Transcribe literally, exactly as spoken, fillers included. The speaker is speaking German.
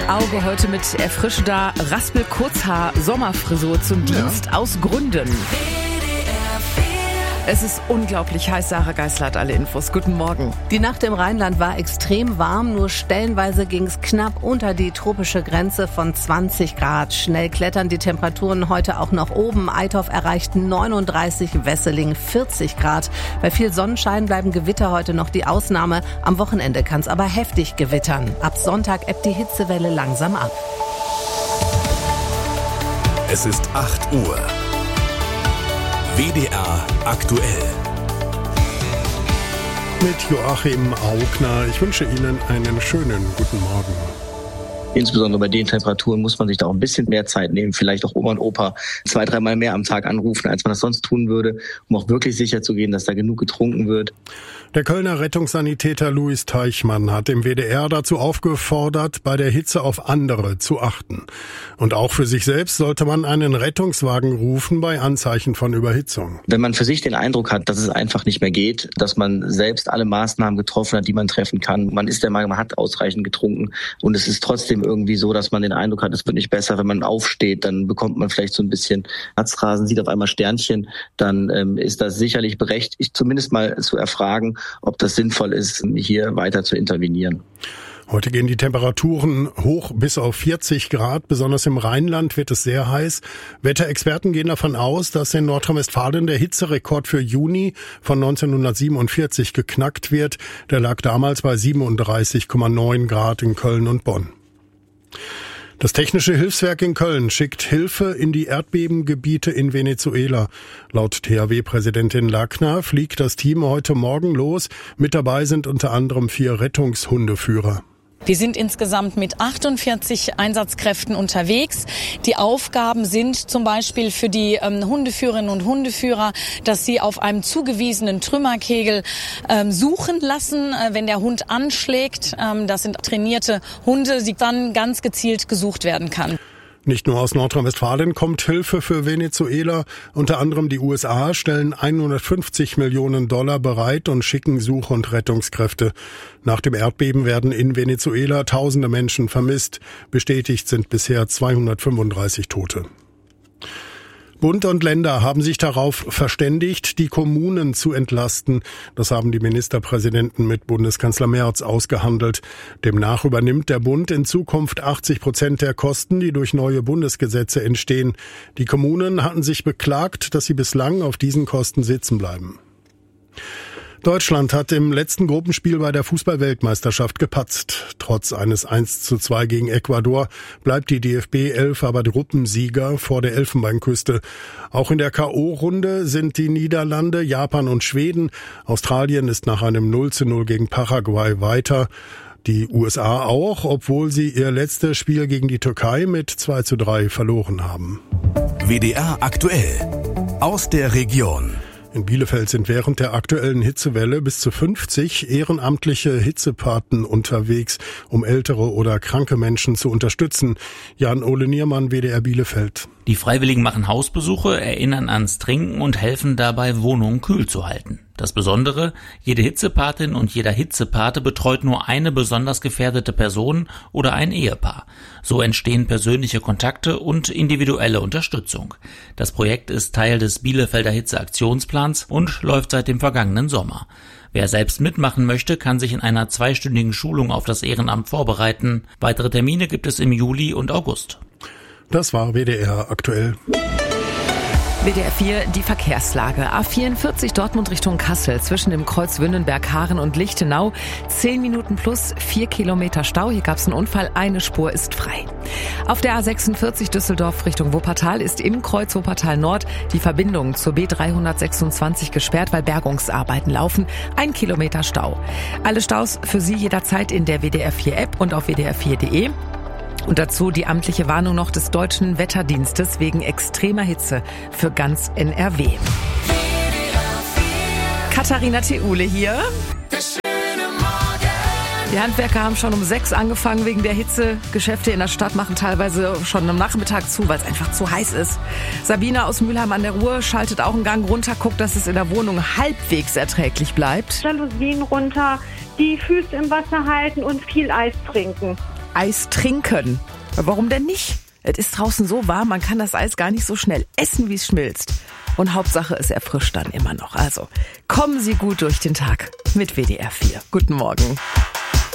Auge heute mit erfrischender Raspel-Kurzhaar-Sommerfrisur zum Dienst, ja. Aus Gründen. Es ist unglaublich heiß. Sarah Geisler hat alle Infos. Guten Morgen. Die Nacht im Rheinland war extrem warm. Nur stellenweise ging es knapp unter die tropische Grenze von zwanzig Grad. Schnell klettern die Temperaturen heute auch nach oben. Eitorf erreicht neununddreißig, Wesseling vierzig Grad. Bei viel Sonnenschein bleiben Gewitter heute noch die Ausnahme. Am Wochenende kann es aber heftig gewittern. Ab Sonntag ebbt die Hitzewelle langsam ab. Es ist acht Uhr. W D R aktuell. Mit Joachim Augner. Ich wünsche Ihnen einen schönen guten Morgen. Insbesondere bei den Temperaturen muss man sich da auch ein bisschen mehr Zeit nehmen, vielleicht auch Oma und Opa zwei, dreimal mehr am Tag anrufen, als man das sonst tun würde, um auch wirklich sicher zu gehen, dass da genug getrunken wird. Der Kölner Rettungssanitäter Louis Teichmann hat im W D R dazu aufgefordert, bei der Hitze auf andere zu achten. Und auch für sich selbst sollte man einen Rettungswagen rufen bei Anzeichen von Überhitzung. Wenn man für sich den Eindruck hat, dass es einfach nicht mehr geht, dass man selbst alle Maßnahmen getroffen hat, die man treffen kann, man ist der Meinung, man hat ausreichend getrunken und es ist trotzdem irgendwie so, dass man den Eindruck hat, es wird nicht besser, wenn man aufsteht, dann bekommt man vielleicht so ein bisschen Herzrasen, sieht auf einmal Sternchen, dann ähm, ist das sicherlich berechtigt, zumindest mal zu erfragen, ob das sinnvoll ist, hier weiter zu intervenieren. Heute gehen die Temperaturen hoch bis auf vierzig Grad. Besonders im Rheinland wird es sehr heiß. Wetterexperten gehen davon aus, dass in Nordrhein-Westfalen der Hitzerekord für Juni von neunzehnhundertsiebenundvierzig geknackt wird. Der lag damals bei siebenunddreißig Komma neun Grad in Köln und Bonn. Das Technische Hilfswerk in Köln schickt Hilfe in die Erdbebengebiete in Venezuela. Laut T H W-Präsidentin Lackner fliegt das Team heute Morgen los. Mit dabei sind unter anderem vier Rettungshundeführer. Wir sind insgesamt mit achtundvierzig Einsatzkräften unterwegs. Die Aufgaben sind zum Beispiel für die ähm, Hundeführerinnen und Hundeführer, dass sie auf einem zugewiesenen Trümmerkegel ähm, suchen lassen, äh, wenn der Hund anschlägt. Ähm, das sind trainierte Hunde, die dann ganz gezielt gesucht werden kann. Nicht nur aus Nordrhein-Westfalen kommt Hilfe für Venezuela. Unter anderem die U S A stellen hundertfünfzig Millionen Dollar bereit und schicken Such- und Rettungskräfte. Nach dem Erdbeben werden in Venezuela tausende Menschen vermisst. Bestätigt sind bisher zweihundertfünfunddreißig Tote. Bund und Länder haben sich darauf verständigt, die Kommunen zu entlasten. Das haben die Ministerpräsidenten mit Bundeskanzler Merz ausgehandelt. Demnach übernimmt der Bund in Zukunft achtzig Prozent der Kosten, die durch neue Bundesgesetze entstehen. Die Kommunen hatten sich beklagt, dass sie bislang auf diesen Kosten sitzen bleiben. Deutschland hat im letzten Gruppenspiel bei der Fußball-Weltmeisterschaft gepatzt. Trotz eines eins zu zwei gegen Ecuador bleibt die D F B elf aber Gruppensieger vor der Elfenbeinküste. Auch in der K O-Runde sind die Niederlande, Japan und Schweden. Australien ist nach einem null zu null gegen Paraguay weiter. Die U S A auch, obwohl sie ihr letztes Spiel gegen die Türkei mit zwei zu drei verloren haben. W D R aktuell aus der Region. In Bielefeld sind während der aktuellen Hitzewelle bis zu fünfzig ehrenamtliche Hitzepaten unterwegs, um ältere oder kranke Menschen zu unterstützen. Jan-Ole Niermann, W D R Bielefeld. Die Freiwilligen machen Hausbesuche, erinnern ans Trinken und helfen dabei, Wohnungen kühl zu halten. Das Besondere, jede Hitzepatin und jeder Hitzepate betreut nur eine besonders gefährdete Person oder ein Ehepaar. So entstehen persönliche Kontakte und individuelle Unterstützung. Das Projekt ist Teil des Bielefelder Hitzeaktionsplans und läuft seit dem vergangenen Sommer. Wer selbst mitmachen möchte, kann sich in einer zweistündigen Schulung auf das Ehrenamt vorbereiten. Weitere Termine gibt es im Juli und August. Das war W D R aktuell. W D R vier, die Verkehrslage. A vierundvierzig Dortmund Richtung Kassel zwischen dem Kreuz Wünnenberg-Haaren und Lichtenau. Zehn Minuten plus vier Kilometer Stau. Hier gab es einen Unfall. Eine Spur ist frei. Auf der A sechsundvierzig Düsseldorf Richtung Wuppertal ist im Kreuz Wuppertal Nord die Verbindung zur B dreihundertsechsundzwanzig gesperrt, weil Bergungsarbeiten laufen. Ein Kilometer Stau. Alle Staus für Sie jederzeit in der W D R vier App und auf w d r vier punkt de. Und dazu die amtliche Warnung noch des Deutschen Wetterdienstes wegen extremer Hitze für ganz N R W. Katharina Theule hier. Die Handwerker haben schon um sechs angefangen wegen der Hitze. Geschäfte in der Stadt machen teilweise schon am Nachmittag zu, weil es einfach zu heiß ist. Sabine aus Mülheim an der Ruhr schaltet auch einen Gang runter, guckt, dass es in der Wohnung halbwegs erträglich bleibt. Jalousien runter, die Füße im Wasser halten und viel Eis trinken. Eis trinken. Warum denn nicht? Es ist draußen so warm, man kann das Eis gar nicht so schnell essen, wie es schmilzt. Und Hauptsache, es erfrischt dann immer noch. Also kommen Sie gut durch den Tag mit W D R vier. Guten Morgen.